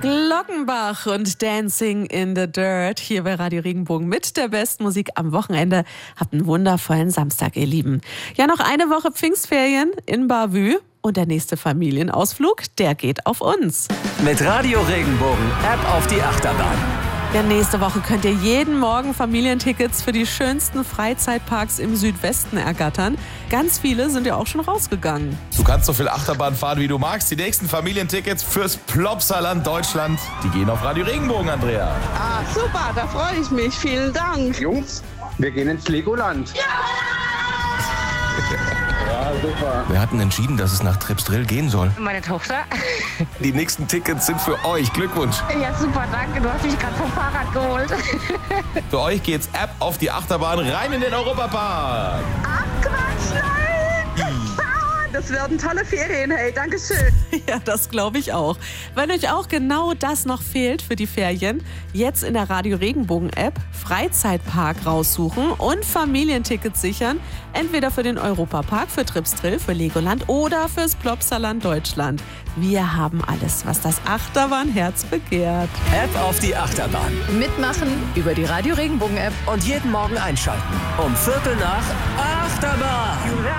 Glockenbach und Dancing in the Dirt hier bei Radio Regenbogen mit der besten Musik am Wochenende. Habt einen wundervollen Samstag, ihr Lieben. Ja, noch eine Woche Pfingstferien in Bavü und der nächste Familienausflug, der geht auf uns. Mit Radio Regenbogen App auf die Achterbahn. Ja, nächste Woche könnt ihr jeden Morgen Familientickets für die schönsten Freizeitparks im Südwesten ergattern. Ganz viele sind ja auch schon rausgegangen. Du kannst so viel Achterbahn fahren, wie du magst. Die nächsten Familientickets fürs Plopsaland Deutschland, die gehen auf Radio Regenbogen, Andrea. Ah, super, da freue ich mich. Vielen Dank. Jungs, wir gehen ins Legoland. Ja, super. Wir hatten entschieden, dass es nach Tripsdrill gehen soll. Meine Tochter. Die nächsten Tickets sind für euch. Glückwunsch. Ja, super, danke. Du hast mich gerade vom Fahrrad geholt. Für euch geht's App auf die Achterbahn rein in den Europapark. Ach, Quatsch, nein! Das werden tolle Ferien, hey, danke schön. Ja, das glaube ich auch. Wenn euch auch genau das noch fehlt für die Ferien, jetzt in der Radio Regenbogen App Freizeitpark raussuchen und Familientickets sichern. Entweder für den Europapark, für Tripsdrill, für Legoland oder fürs Plopsaland Deutschland. Wir haben alles, was das Achterbahnherz begehrt. App auf die Achterbahn. Mitmachen über die Radio Regenbogen App. Und jeden Morgen einschalten. Um 7:45 Achterbahn.